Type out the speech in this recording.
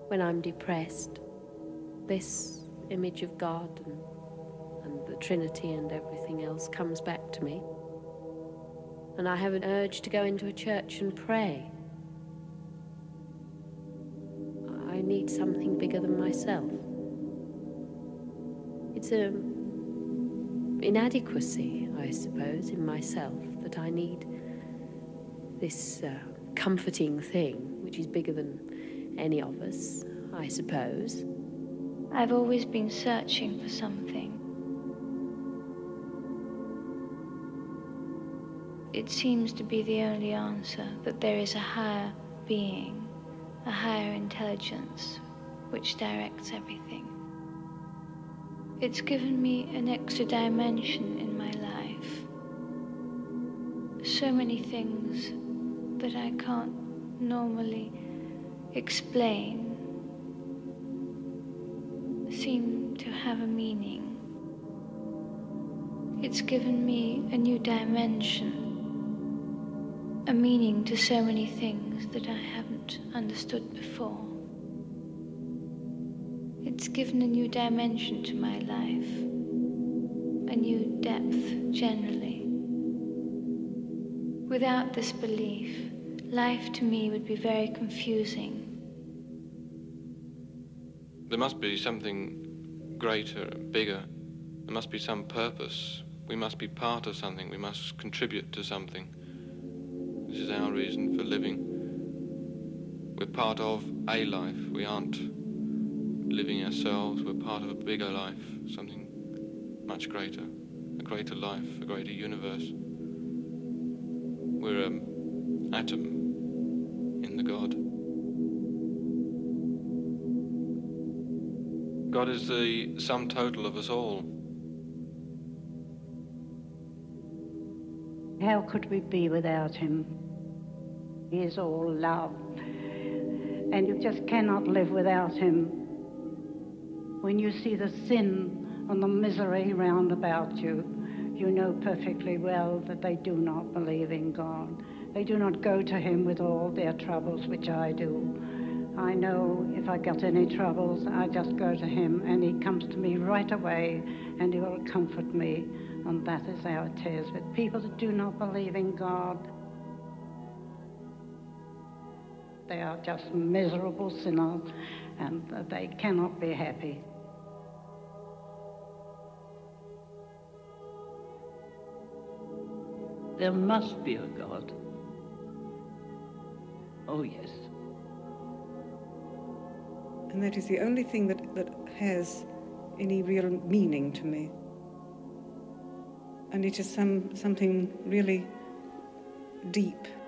when I'm depressed, this image of God and the Trinity and everything else comes back to me. And I have an urge to go into a church and pray. I need something bigger than myself. It's an inadequacy, I suppose, in myself, that I need this comforting thing, which is bigger than any of us, I suppose. I've always been searching for something. It seems to be the only answer, that there is a higher being, a higher intelligence, which directs everything. It's given me an extra dimension in my life. So many things that I can't normally explain seem to have a meaning. It's given me a new dimension, a meaning to so many things that I haven't understood before. It's given a new dimension to my life, a new depth generally. Without this belief, life to me would be very confusing. There must be something greater, bigger. There must be some purpose. We must be part of something. We must contribute to something. This is our reason for living. We're part of a life. We aren't living ourselves. We're part of a bigger life, something much greater, a greater life, a greater universe. We're an atom in the God. God is the sum total of us all. How could we be without him? He is all love, and you just cannot live without him. When you see the sin and the misery round about you, you know perfectly well that they do not believe in God. They do not go to him with all their troubles, which I do. I know if I got any troubles, I just go to him, and he comes to me right away, and he will comfort me. And that is how it is with people that do not believe in God. They are just miserable sinners, and they cannot be happy. There must be a God. Oh, yes. And that is the only thing that has any real meaning to me. And it is something really deep